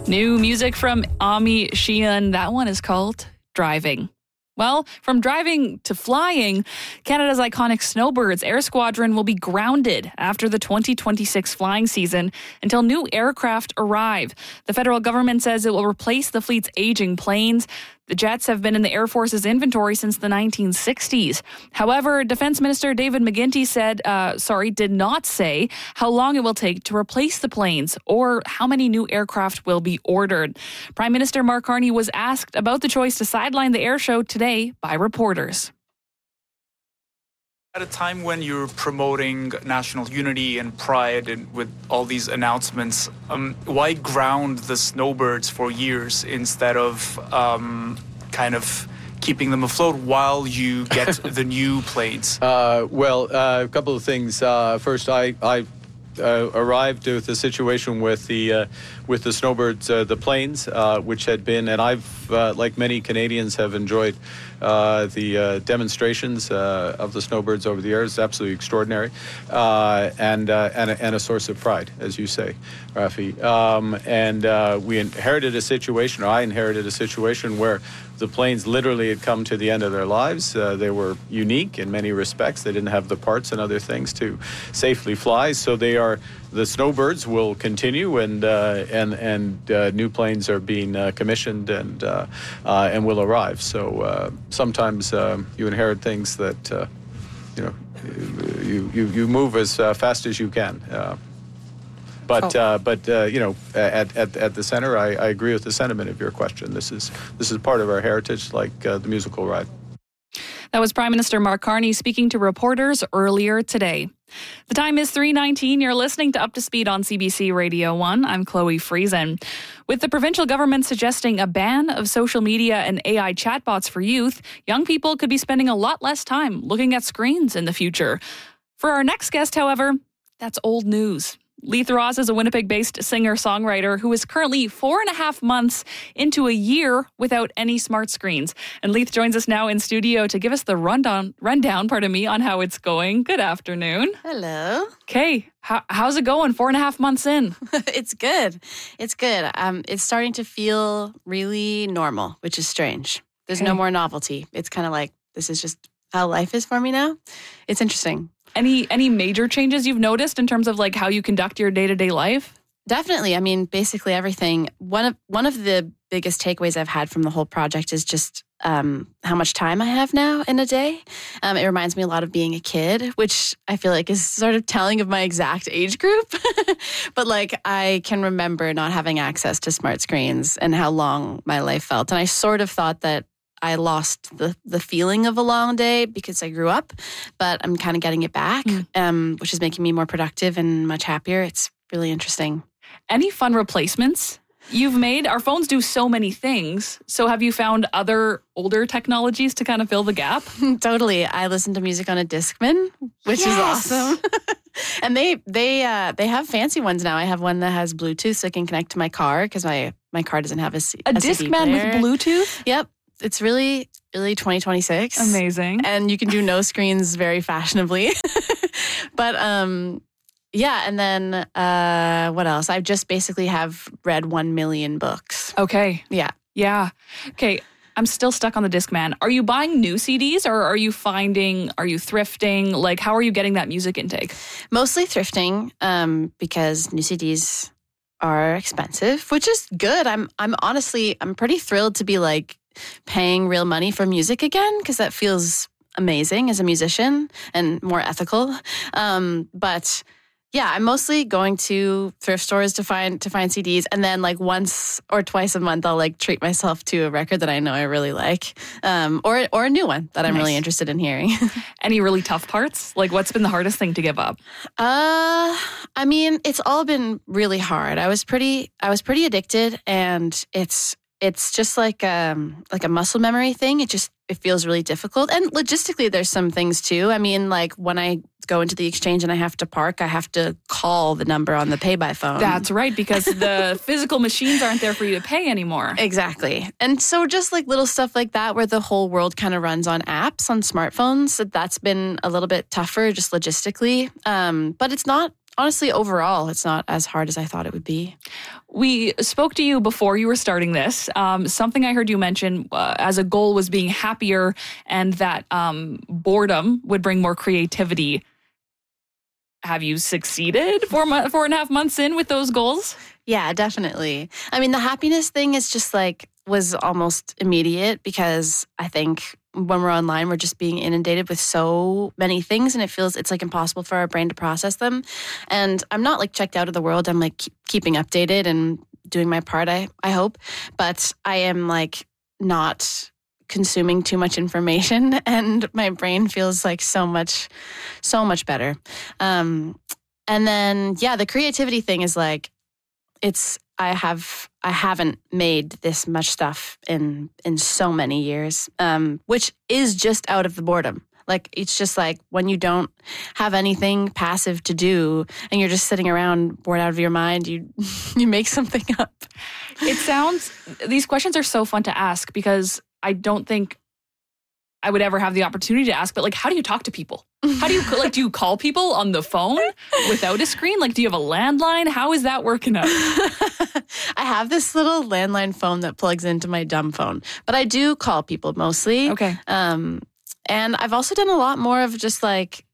New music from Ami Sheehan. That one is called Driving. Well, from driving to flying, Canada's iconic Snowbirds Air Squadron will be grounded after the 2026 flying season until new aircraft arrive. The federal government says it will replace the fleet's aging planes. The jets have been in the Air Force's inventory since the 1960s. However, Defense Minister David McGuinty did not say how long it will take to replace the planes or how many new aircraft will be ordered. Prime Minister Mark Carney was asked about the choice to sideline the air show today by reporters. At a time when you're promoting national unity and pride and with all these announcements, why ground the Snowbirds for years instead of kind of keeping them afloat while you get the new planes? A couple of things. First, I arrived with the situation with the Snowbirds, the planes, which had been, and I've, like many Canadians, have enjoyed the demonstrations of the Snowbirds over the years. It's absolutely extraordinary, and a source of pride, as you say, Rafi. We inherited a situation, or I inherited a situation where the planes literally had come to the end of their lives. They were unique in many respects. They didn't have the parts and other things to safely fly. So the Snowbirds will continue, and new planes are being commissioned and will arrive. So sometimes you inherit things that you move as fast as you can. At the center, I agree with the sentiment of your question. This is part of our heritage, like the musical ride. That was Prime Minister Mark Carney speaking to reporters earlier today. The time is 3:19. You're listening to Up to Speed on CBC Radio 1. I'm Chloe Friesen. With the provincial government suggesting a ban of social media and AI chatbots for youth, young people could be spending a lot less time looking at screens in the future. For our next guest, however, that's old news. Leith Ross is a Winnipeg-based singer-songwriter who is currently 4.5 months into a year without any smart screens. And Leith joins us now in studio to give us the rundown on how it's going. Good afternoon. Hello. Okay, how's it going 4.5 months in? It's good. It's good. It's starting to feel really normal, which is strange. There's no more novelty. It's kind of like, this is just how life is for me now. It's interesting. Any major changes you've noticed in terms of like how you conduct your day-to-day life? Definitely. I mean, basically everything. One of the biggest takeaways I've had from the whole project is just how much time I have now in a day. It reminds me a lot of being a kid, which I feel like is sort of telling of my exact age group. But like I can remember not having access to smart screens and how long my life felt. And I sort of thought that I lost the feeling of a long day because I grew up, but I'm kind of getting it back, which is making me more productive and much happier. It's really interesting. Any fun replacements you've made? Our phones do so many things. So have you found other older technologies to kind of fill the gap? Totally. I listen to music on a Discman, which is awesome. And they have fancy ones now. I have one that has Bluetooth so I can connect to my car because my car doesn't have a Discman with Bluetooth? Yep. It's really, really 2026. Amazing. And you can do no screens very fashionably. But yeah, and then what else? I just basically have read 1 million books. Okay. Yeah. Okay. I'm still stuck on the Discman. Are you buying new CDs or are you thrifting? Like, how are you getting that music intake? Mostly thrifting because new CDs are expensive, which is good. I'm pretty thrilled to be like paying real money for music again because that feels amazing as a musician and more ethical. But yeah, I'm mostly going to thrift stores to find CDs, and then like once or twice a month I'll like treat myself to a record that I know I really like, or a new one that I'm really interested in hearing. Any really tough parts? Like what's been the hardest thing to give up? I mean, it's all been really hard. I was pretty addicted, and it's just like a muscle memory thing. It feels really difficult. And logistically, there's some things too. I mean, like when I go into the exchange and I have to park, I have to call the number on the pay by phone. That's right, because the physical machines aren't there for you to pay anymore. Exactly. And so just like little stuff like that where the whole world kind of runs on apps, on smartphones, that's been a little bit tougher just logistically. But it's not honestly, overall, it's not as hard as I thought it would be. We spoke to you before you were starting this. Something I heard you mention as a goal was being happier, and that boredom would bring more creativity. Have you succeeded 4.5 months in with those goals? Yeah, definitely. I mean, the happiness thing is just like, was almost immediate, because I think when we're online, we're just being inundated with so many things, and it's like impossible for our brain to process them. And I'm not like checked out of the world. I'm like keeping updated and doing my part, I hope. But I am like not consuming too much information, and my brain feels like so much better. And then, yeah, the creativity thing is like, I haven't made this much stuff in so many years, which is just out of the boredom. Like, it's just like when you don't have anything passive to do and you're just sitting around bored out of your mind, you make something up. These questions are so fun to ask, because I don't think I would ever have the opportunity to ask, but like, how do you talk to people? How do you, like, do you call people on the phone without a screen? Like, do you have a landline? How is that working out? I have this little landline phone that plugs into my dumb phone, but I do call people mostly. Okay. And I've also done a lot more of just like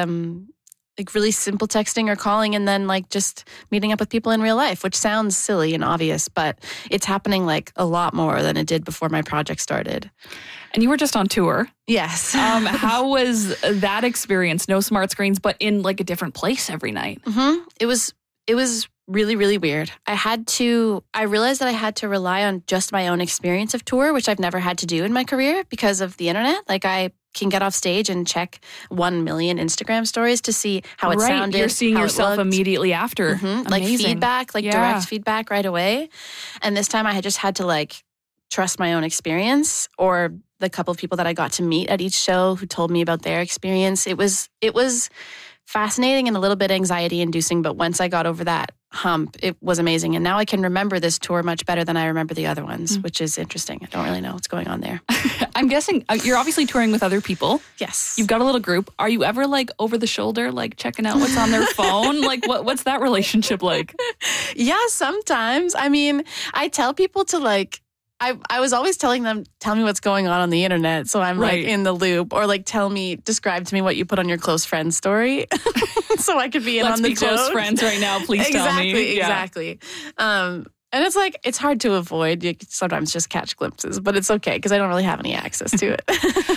really simple texting or calling, and then like just meeting up with people in real life, which sounds silly and obvious, but it's happening like a lot more than it did before my project started. And you were just on tour. Yes. How was that experience? No smart screens, but in like a different place every night. Mm-hmm. It was really, really weird. I realized that I had to rely on just my own experience of tour, which I've never had to do in my career because of the internet. Like, I can get off stage and check 1 million Instagram stories to see how it sounded. You're seeing yourself immediately after. Mm-hmm. Like feedback, like direct feedback right away. And this time I had just had to like trust my own experience, or the couple of people that I got to meet at each show who told me about their experience. It was fascinating and a little bit anxiety inducing, but once I got over that hump, it was amazing. And now I can remember this tour much better than I remember the other ones, which is interesting. I don't really know what's going on there. I'm guessing you're obviously touring with other people. Yes. You've got a little group. Are you ever like over the shoulder, like checking out what's on their phone? Like what's that relationship like? Yeah, sometimes. I mean, I tell people to like, I was always telling them, tell me what's going on the internet, so I'm like in the loop, or like describe to me what you put on your close friend story, so I could be in on the joke. Let's be close friends right now, please tell me. Exactly. And it's like, it's hard to avoid. You sometimes just catch glimpses, but it's okay because I don't really have any access to it.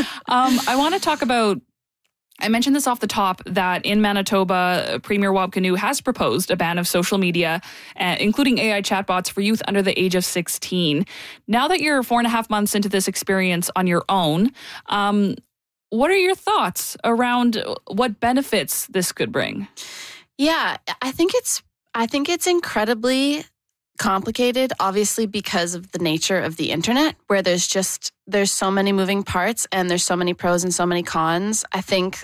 I want to talk about, I mentioned this off the top, that in Manitoba, Premier Wab Kinew has proposed a ban of social media, including AI chatbots for youth under the age of 16. Now that you're 4.5 months into this experience on your own, what are your thoughts around what benefits this could bring? Yeah, I think it's incredibly complicated, obviously, because of the nature of the internet, where there's so many moving parts and there's so many pros and so many cons. I think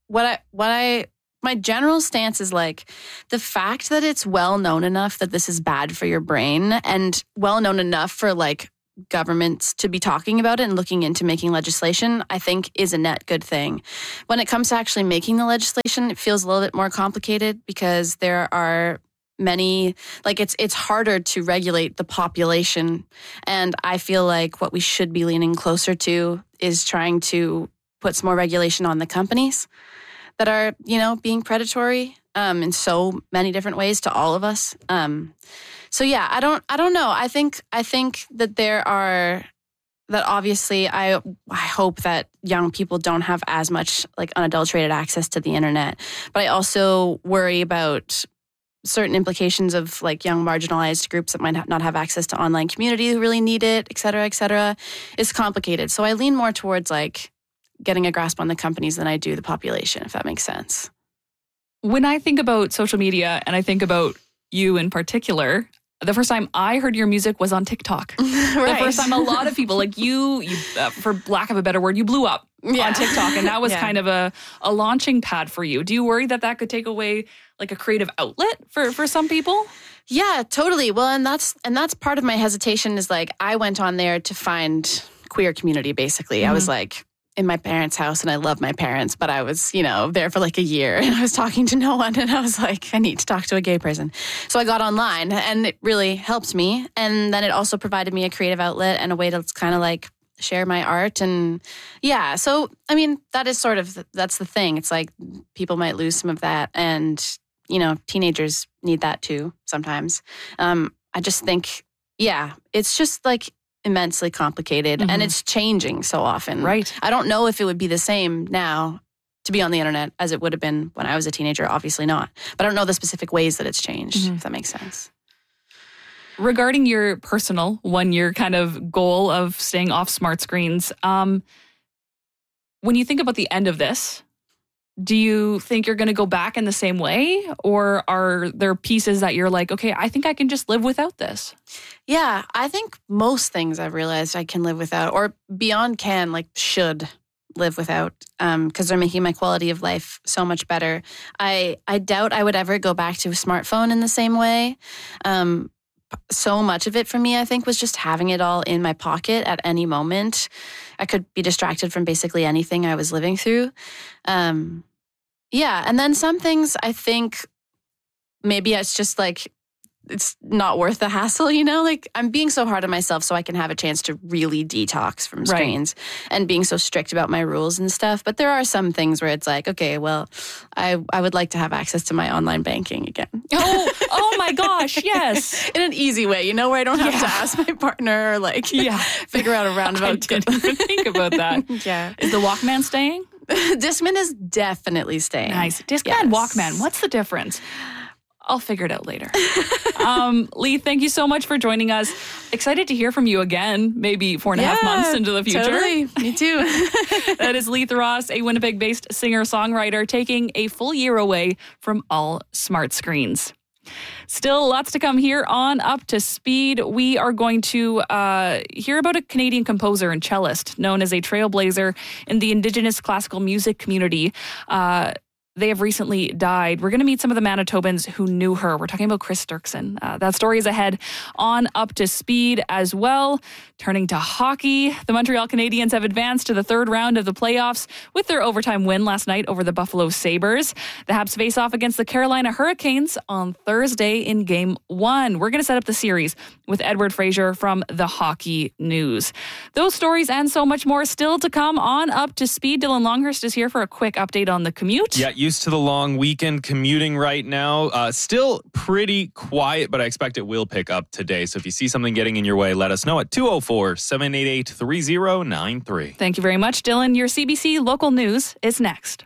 my general stance is like the fact that it's well known enough that this is bad for your brain, and well known enough for like governments to be talking about it and looking into making legislation, I think is a net good thing. When it comes to actually making the legislation, it feels a little bit more complicated because there are many, like it's harder to regulate the population. And I feel like what we should be leaning closer to is trying to put some more regulation on the companies that are, being predatory in so many different ways to all of us. So yeah, I don't know. I think that obviously I hope that young people don't have as much like unadulterated access to the internet, but I also worry about certain implications of like young marginalized groups that might not have access to online community who really need it, et cetera, is complicated. So I lean more towards like getting a grasp on the companies than I do the population, if that makes sense. When I think about social media and I think about you in particular, the first time I heard your music was on TikTok. Right. The first time a lot of people, like you for lack of a better word, you blew up on TikTok, and that was kind of a launching pad for you. Do you worry that could take away like a creative outlet for some people? Yeah, totally. Well, and that's part of my hesitation is like I went on there to find queer community, basically. Mm-hmm. I was like, in my parents' house, and I love my parents, but I was, there for like a year, and I was talking to no one, and I was like, I need to talk to a gay person. So I got online, and it really helped me. And then it also provided me a creative outlet and a way to kind of like share my art. And yeah, so, I mean, that is that's the thing. It's like people might lose some of that, and, teenagers need that too sometimes. I just think, it's just like immensely complicated, and it's changing so often. Right. I don't know if it would be the same now to be on the internet as it would have been when I was a teenager. Obviously not. But I don't know the specific ways that it's changed, if that makes sense. Regarding your personal 1-year kind of goal of staying off smart screens, when you think about the end of this, do you think you're going to go back in the same way? Or are there pieces that you're like, okay, I think I can just live without this? Yeah, I think most things I've realized I can live without, or beyond should live without, because they're making my quality of life so much better. I doubt I would ever go back to a smartphone in the same way. So much of it for me, I think, was just having it all in my pocket at any moment. I could be distracted from basically anything I was living through. And then some things I think maybe it's just like, it's not worth the hassle, Like I'm being so hard on myself so I can have a chance to really detox from screens and being so strict about my rules and stuff. But there are some things where it's like, okay, well, I would like to have access to my online banking again. Oh my gosh, yes. In an easy way, where I don't have to ask my partner or figure out a roundabout. I didn't even think about that. Yeah. Is the Walkman staying? Discman is definitely staying. Nice. Discman and Walkman, what's the difference? I'll figure it out later. Lee, thank you so much for joining us. Excited to hear from you again, maybe 4.5 months into the future. Totally. Me too. That is Lee Ross, a Winnipeg-based singer-songwriter, taking a full year away from all smart screens. Still lots to come here on Up to Speed. We are going to hear about a Canadian composer and cellist known as a trailblazer in the Indigenous classical music community. They have recently died. We're going to meet some of the Manitobans who knew her. We're talking about Chris Dirksen. That story is ahead on Up to Speed as well. Turning to hockey, the Montreal Canadiens have advanced to the third round of the playoffs with their overtime win last night over the Buffalo Sabres. The Habs face off against the Carolina Hurricanes on Thursday in Game 1. We're going to set up the series with Edward Fraser from the Hockey News. Those stories and so much more still to come on Up to Speed. Dylan Longhurst is here for a quick update on the commute. Yeah, used to the long weekend commuting right now. Still pretty quiet, but I expect it will pick up today. So if you see something getting in your way, let us know at 204-788-3093. Thank you very much, Dylan. Your CBC local news is next.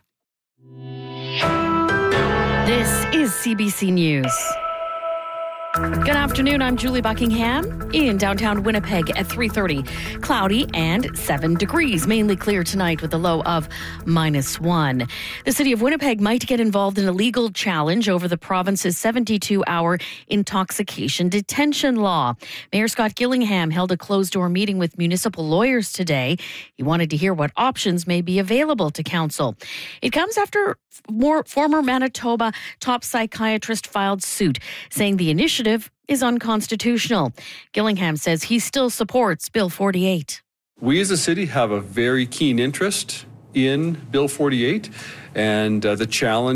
This is CBC News. Good afternoon, I'm Julie Buckingham in downtown Winnipeg at 3:30. Cloudy and 7 degrees, mainly clear tonight with a low of -1. The city of Winnipeg might get involved in a legal challenge over the province's 72-hour intoxication detention law. Mayor Scott Gillingham held a closed-door meeting with municipal lawyers today. He wanted to hear what options may be available to council. It comes after former Manitoba top psychiatrist filed suit, saying the initiative is unconstitutional. Gillingham says he still supports Bill 48. We as a city have a very keen interest in Bill 48, and the challenge